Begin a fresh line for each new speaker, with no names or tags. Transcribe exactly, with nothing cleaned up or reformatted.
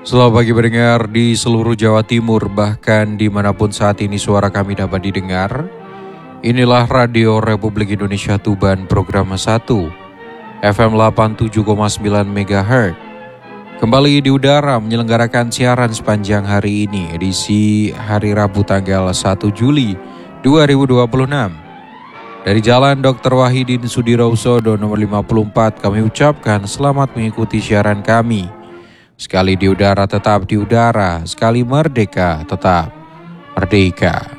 Selamat pagi pendengar di seluruh Jawa Timur, bahkan dimanapun saat ini suara kami dapat didengar. Inilah Radio Republik Indonesia Tuban program satu, F M delapan puluh tujuh koma sembilan megahertz. Kembali di udara menyelenggarakan siaran sepanjang hari ini, edisi hari Rabu tanggal satu Juli dua ribu dua puluh enam. Dari Jalan dokter Wahidin Sudirohusodo nomor lima puluh empat, kami ucapkan selamat mengikuti siaran kami. Sekali di udara tetap di udara, sekali merdeka tetap merdeka.